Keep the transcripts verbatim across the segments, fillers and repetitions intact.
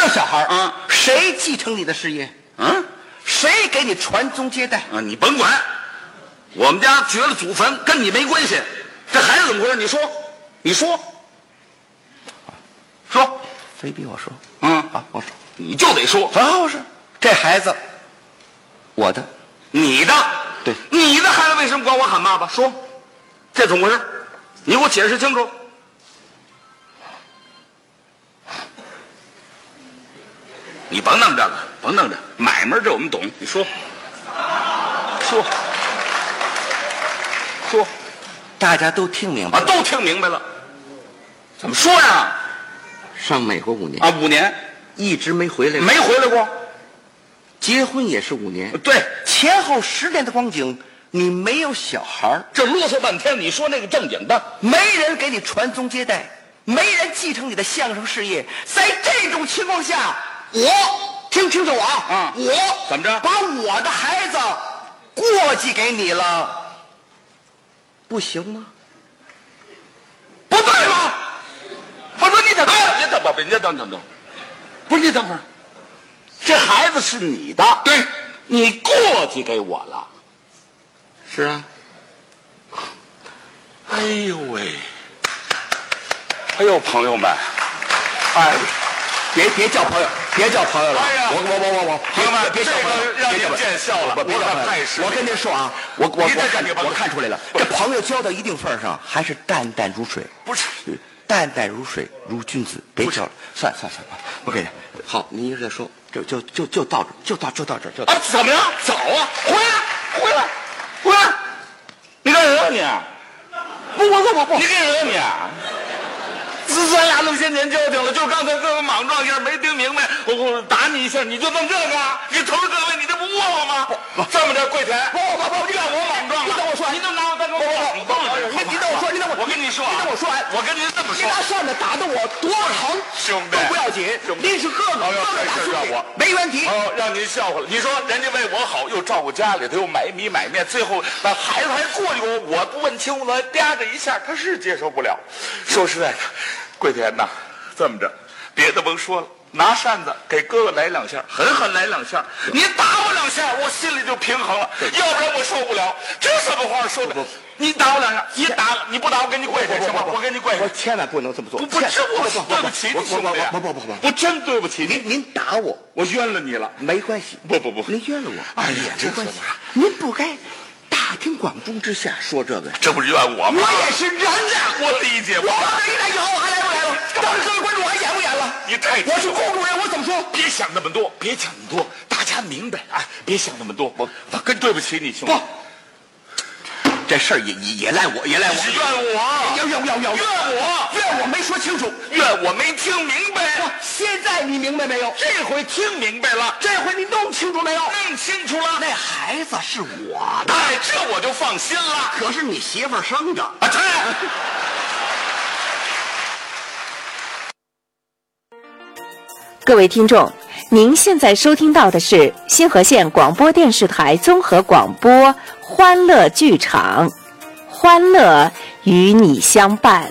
有小孩啊， 谁继承你的事业？ 嗯， 谁给你传宗接代？ 啊，你甭管，我们家绝了祖坟，跟你没关系。这孩子怎么回事？你说，你说，说， 非逼我说。 嗯啊，我说， 你就得说。 啊，我说，这孩子，我的， 你的， 对， 你的孩子为什么管我喊爸爸？说，这怎么回事？你给我解释清楚。你甭弄这个，甭弄这买卖，这我们懂。你说，说，说， 大家都听明白啊， 了。 都听明白了。怎么说呀？ 上美国五年啊，五年一直没回来过， 没回来过。 结婚也是五年， 对， 前后十年的光景，你没有小孩， 这啰嗦半天，你说那个正经的， 没人给你传宗接代，没人继承你的相声事业。在这种情况下，我听清楚我啊， 啊我怎么着把我的孩子过继给你了，不行吗？ 不对吗？不是你等等，你等等，你等等等，不是你等会儿，这孩子是你的， 对， 你过继给我了。 是啊。 哎呦喂，哎呦，朋友们，哎， 别别叫朋友，别叫朋友了。 哎呀我我我我我， 朋友们， 别这叫朋友， 个让你别叫朋友见笑了， 不别叫朋友太实。 我跟您说啊，我我你这我看这这我看出来了，这朋友交到一定份上，还是淡淡如水。 不是， 淡淡如水，如君子，别叫了。算算算，不给你。好，您一直在说，就就就就到这，就到就到这儿，就到啊，怎么样？走啊，回来，回来，回来！你干什么你？ 不不不不不， 你干什么你？咱咱俩那么些年交情了，就刚才各位莽撞一下没听明白，我我打你一下，你就弄这个？你头各位，你这不误我吗？这么着，桂田， 不不不， 你让我莽撞了， 你等我说， 你就拿我当个莽撞了。 你你等我说，你等我， 我跟你说啊， 你等我说完， 我跟您这么你说， 拿扇子打的我多疼， 兄弟都不要紧，您是哥哥， 哎呦哥哥打这事兄弟让我没问题。 哦，让您笑话了。你说人家为我好，又照顾家里头，又买米买面，最后把孩子还过继我，我不问青了，啪这一下，他是接受不了。说实在的，桂田呐，这么着，别的甭说了，拿扇子给哥哥来两下，狠狠来两下。你打我两下，我心里就平衡了，要不然我受不了。这什么话说的？你打我两下，你打你不打我给你跪下行吗？我给你跪下。 我千万不能这么做。 不不，这我对不起你兄弟， 不不不不， 我真对不起您你， 您打我， 我冤了你了。 没关系。 不不不， 您冤了我， 哎呀这没关系。您不该大庭广众之下说这个呀。 这不是怨我吗？ 我也是人啊， 我理解。 我没来以后还来不来了？当时各位观众还演不演了？ 你太我是公主人，我怎么说？ 别想那么多，别想那么多，大家明白啊！别想那么多，我我真对不起你兄弟。 不，这事儿也也也赖我，也赖我。 是怨我， 要要要要怨我， 怨我没说清楚， 怨我没听明白。 现在你明白没有？ 这回听明白了， 这回你弄清楚没有？ 弄清楚了。 那孩子是我的， 哎，这我就放心了。 可是你媳妇儿生的。 啊，对。 各位听众，您现在收听到的是新河县广播电视台综合广播欢乐剧场，欢乐与你相伴。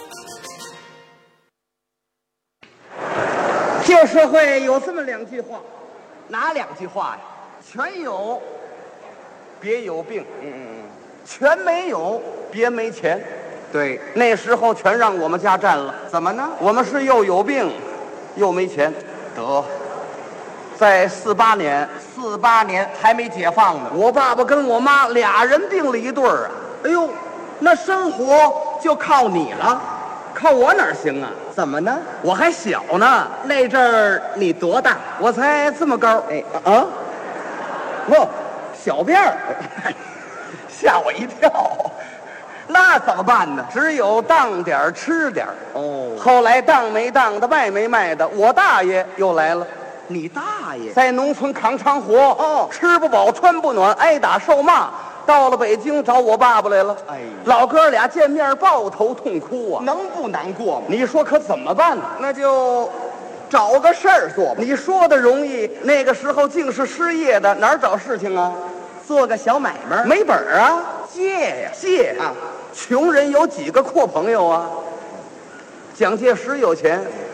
旧社会有这么两句话， 哪两句话呀？ 全有别有病，嗯嗯嗯，全没有别没钱。 对， 那时候全让我们家占了， 怎么呢？ 我们是又有病又没钱。得，在四八年， 四八年还没解放呢。 我爸爸跟我妈俩人病了一对儿啊。哎呦，那生活就靠你了，靠我哪儿行啊？ 怎么呢？ 我还小呢， 那阵儿你多大？ 我才这么高。 哎啊， 不，小辫儿，吓我一跳。 那怎么办呢？ 只有当点儿吃点儿。 哦， 后来当没当的，卖没卖的，我大爷又来了。 你大爷在农村扛长活， 哦吃不饱穿不暖，挨打受骂。到了北京找我爸爸来了。 哎呀老哥俩见面抱头痛哭啊！ 能不难过吗？ 你说可怎么办呢？ 那就找个事儿做吧。 你说的容易，那个时候竟是失业的，哪儿找事情啊？ 做个小买卖， 没本儿啊， 借呀借啊！ 穷人有几个阔朋友啊？蒋介石有钱，